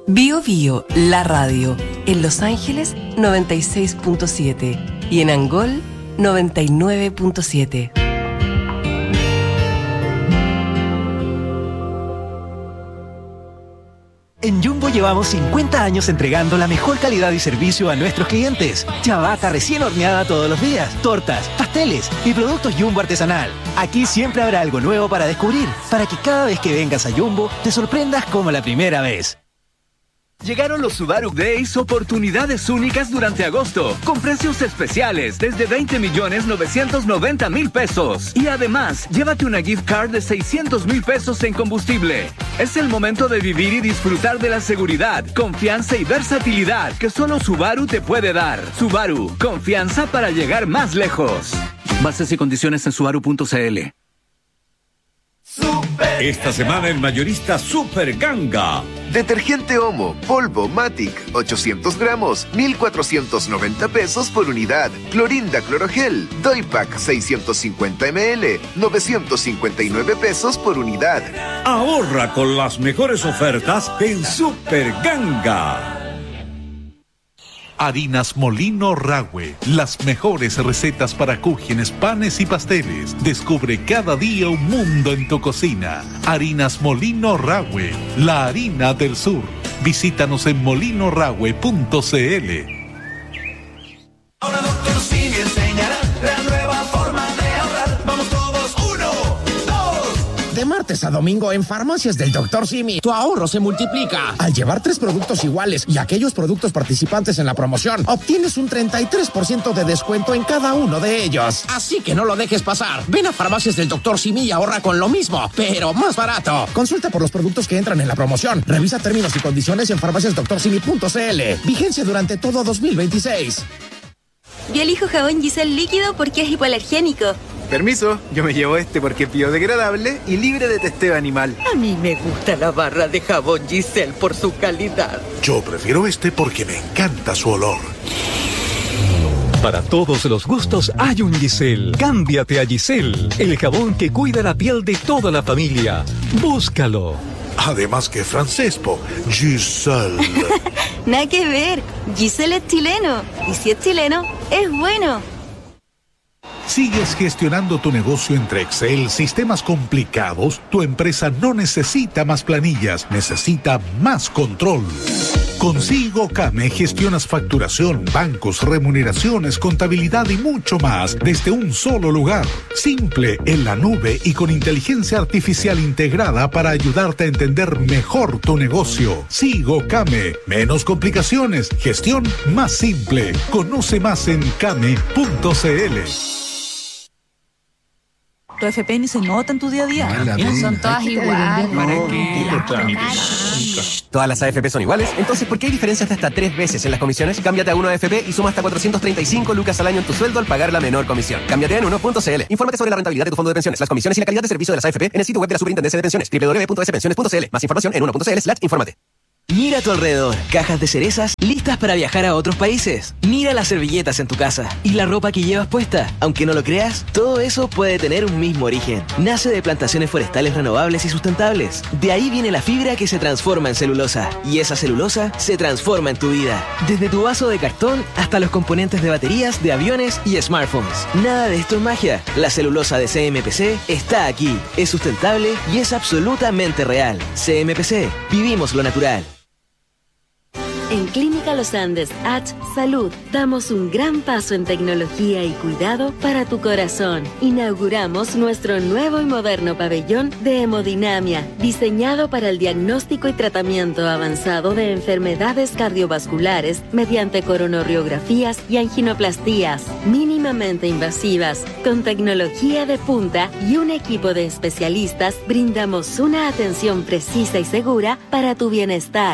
Bio Bio, la radio. En Los Ángeles, 96.7. Y en Angol, 99.7. En Jumbo llevamos 50 años entregando la mejor calidad y servicio a nuestros clientes. Ciabatta recién horneada todos los días, tortas, pasteles y productos Jumbo artesanal. Aquí siempre habrá algo nuevo para descubrir, para que cada vez que vengas a Jumbo te sorprendas como la primera vez. Llegaron los Subaru Days, oportunidades únicas durante agosto, con precios especiales desde 20,990,000 pesos. Y además, llévate una gift card de 600,000 pesos en combustible. Es el momento de vivir y disfrutar de la seguridad, confianza y versatilidad que solo Subaru te puede dar. Subaru, confianza para llegar más lejos. Bases y condiciones en subaru.cl. Esta semana en Mayorista Super Ganga. Detergente Omo, polvo Matic, 800 gramos, 1,490 pesos por unidad. Clorinda Clorogel, Doypack, 650 ml, 959 pesos por unidad. Ahorra con las mejores ofertas en Super Ganga. Harinas Molino Rahue, las mejores recetas para cúgenes, panes y pasteles. Descubre cada día un mundo en tu cocina. Harinas Molino Rahue, la harina del sur. Visítanos en molinorahue.cl. Ahora Dr. Simi enseñará la nueva forma de ahorrar. Vamos todos, 1, 2. De martes a domingo en Farmacias del Dr. Simi, tu ahorro se multiplica. Al llevar 3 productos iguales y aquellos productos participantes en la promoción, obtienes un 33% de descuento en cada uno de ellos. Así que no lo dejes pasar. Ven a Farmacias del Dr. Simi y ahorra con lo mismo, pero más barato. Consulta por los productos que entran en la promoción. Revisa términos y condiciones en farmaciasdoctorsimi.cl. Vigencia durante todo 2026. Yo elijo jabón Giselle líquido porque es hipoalergénico. Permiso, yo me llevo este porque es biodegradable y libre de testeo animal. A mí me gusta la barra de jabón Giselle por su calidad. Yo prefiero este porque me encanta su olor. Para todos los gustos hay un Giselle. Cámbiate a Giselle, el jabón que cuida la piel de toda la familia. Búscalo. Además que francés, po. Giselle. Nada que ver. Giselle es chileno. Y si es chileno, es bueno. ¿Sigues gestionando tu negocio entre Excel, sistemas complicados? Tu empresa no necesita más planillas, necesita más control. Con Sigo Kame gestionas facturación, bancos, remuneraciones, contabilidad y mucho más desde un solo lugar. Simple, en la nube y con inteligencia artificial integrada para ayudarte a entender mejor tu negocio. Sigo Kame. Menos complicaciones, gestión más simple. Conoce más en kame.cl. ¿Tu FP ni se nota en tu día a día? Son todas iguales. ¿Todas las AFP son iguales? Entonces, ¿por qué hay diferencias de hasta 3 veces en las comisiones? Cámbiate a 1AFP y suma hasta 435 lucas al año en tu sueldo al pagar la menor comisión. Cámbiate en 1.cl. Infórmate sobre la rentabilidad de tu fondo de pensiones, las comisiones y la calidad de servicio de las AFP en el sitio web de la Superintendencia de Pensiones, www.spensiones.cl. Más información en 1.cl/infórmate. Mira a tu alrededor, cajas de cerezas listas para viajar a otros países. Mira las servilletas en tu casa y la ropa que llevas puesta. Aunque no lo creas, todo eso puede tener un mismo origen. Nace de plantaciones forestales renovables y sustentables. De ahí viene la fibra que se transforma en celulosa. Y esa celulosa se transforma en tu vida. Desde tu vaso de cartón hasta los componentes de baterías, de aviones y smartphones. Nada de esto es magia. La celulosa de CMPC está aquí. Es sustentable y es absolutamente real. CMPC. Vivimos lo natural. En Clínica Los Andes H Salud damos un gran paso en tecnología y cuidado para tu corazón. Inauguramos nuestro nuevo y moderno pabellón de hemodinamia, diseñado para el diagnóstico y tratamiento avanzado de enfermedades cardiovasculares mediante coronariografías y anginoplastías mínimamente invasivas. Con tecnología de punta y un equipo de especialistas, brindamos una atención precisa y segura para tu bienestar.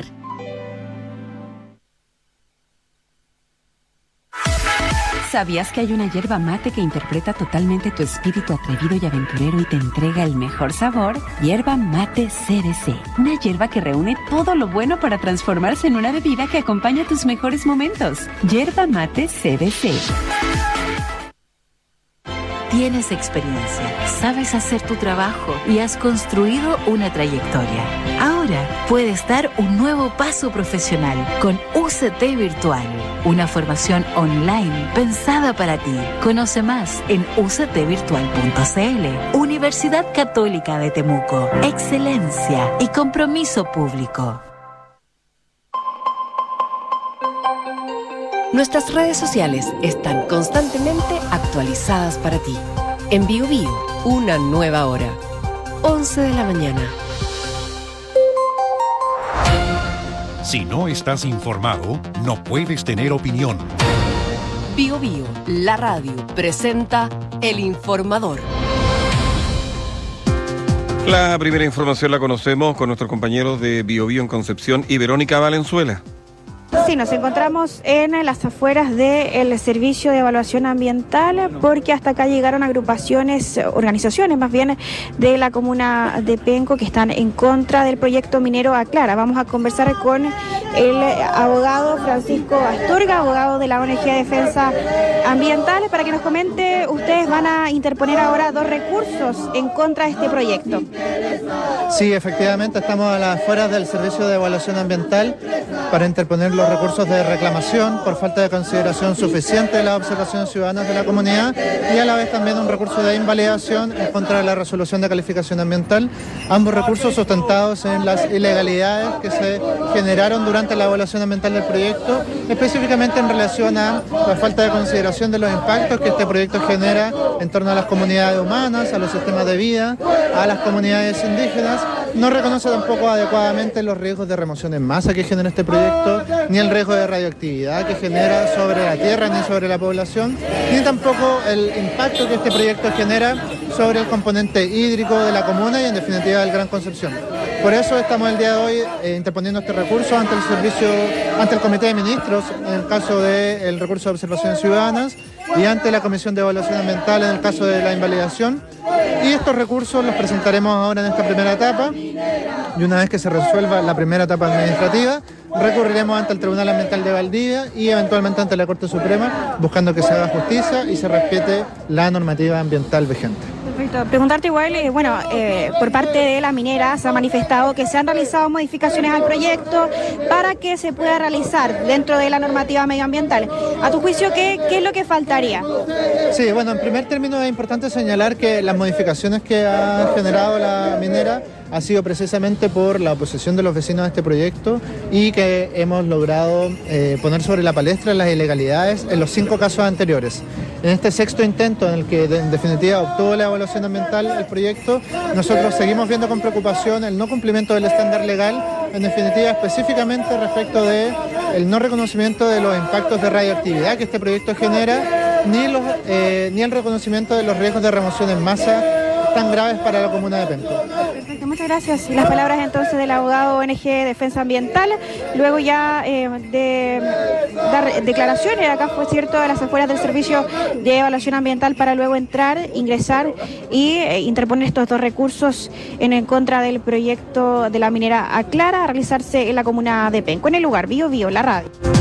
¿Sabías que hay una yerba mate que interpreta totalmente tu espíritu atrevido y aventurero y te entrega el mejor sabor? Yerba Mate CBC. Una yerba que reúne todo lo bueno para transformarse en una bebida que acompaña tus mejores momentos. Yerba Mate CBC. tienes experiencia, sabes hacer tu trabajo y has construido una trayectoria. Ahora puedes dar un nuevo paso profesional con UCT Virtual, una formación online pensada para ti. Conoce más en uctvirtual.cl. Universidad Católica de Temuco. Excelencia y compromiso público. Nuestras redes sociales están constantemente actualizadas para ti. En BioBio, una nueva hora. 11 de la mañana. Si no estás informado, no puedes tener opinión. BioBio, la radio, presenta El Informador. La primera información la conocemos con nuestros compañeros de BioBio en Concepción y Verónica Valenzuela. Sí, nos encontramos en las afueras del Servicio de Evaluación Ambiental porque hasta acá llegaron organizaciones más bien de la comuna de Penco que están en contra del proyecto minero Aclara. Vamos a conversar con el abogado Francisco Astorga, abogado de la ONG Defensa Ambiental, para que nos comente, ustedes van a interponer ahora 2 recursos en contra de este proyecto. Sí, efectivamente, estamos a las afueras del Servicio de Evaluación Ambiental para interponer los recursos de reclamación por falta de consideración suficiente de las observaciones ciudadanas de la comunidad y a la vez también un recurso de invalidación en contra de la resolución de calificación ambiental, ambos recursos sustentados en las ilegalidades que se generaron durante la evaluación ambiental del proyecto, específicamente en relación a la falta de consideración de los impactos que este proyecto genera en torno a las comunidades humanas, a los sistemas de vida, a las comunidades indígenas. No reconoce tampoco adecuadamente los riesgos de remoción en masa que genera este proyecto, ni el riesgo de radioactividad que genera sobre la tierra ni sobre la población, ni tampoco el impacto que este proyecto genera sobre el componente hídrico de la comuna y en definitiva del Gran Concepción. Por eso estamos el día de hoy interponiendo este recurso ante el Comité de Ministros en el caso del recurso de observaciones ciudadanas y ante la Comisión de Evaluación Ambiental en el caso de la invalidación. Y estos recursos los presentaremos ahora en esta primera etapa y una vez que se resuelva la primera etapa administrativa, recurriremos ante el Tribunal Ambiental de Valdivia y eventualmente ante la Corte Suprema, buscando que se haga justicia y se respete la normativa ambiental vigente. Perfecto. Preguntarte igual, por parte de la minera se ha manifestado que se han realizado modificaciones al proyecto para que se pueda realizar dentro de la normativa medioambiental. A tu juicio, ¿qué es lo que faltaría? Sí, bueno, en primer término es importante señalar que las modificaciones que ha generado la minera ha sido precisamente por la oposición de los vecinos a este proyecto y que hemos logrado poner sobre la palestra las ilegalidades en los 5 casos anteriores. En este 6º intento en el que en definitiva obtuvo la evaluación ambiental el proyecto, nosotros seguimos viendo con preocupación el no cumplimiento del estándar legal, en definitiva específicamente respecto de el no reconocimiento de los impactos de radioactividad que este proyecto genera, ni el reconocimiento de los riesgos de remoción en masa tan graves para la comuna de Penco. Perfecto, muchas gracias. Y las palabras entonces del abogado ONG Defensa Ambiental, luego ya de dar declaraciones, acá fue cierto, a las afueras del Servicio de Evaluación Ambiental para luego ingresar y interponer estos 2 recursos en contra del proyecto de la minera Aclara a realizarse en la comuna de Penco. En el lugar, BioBio, la radio.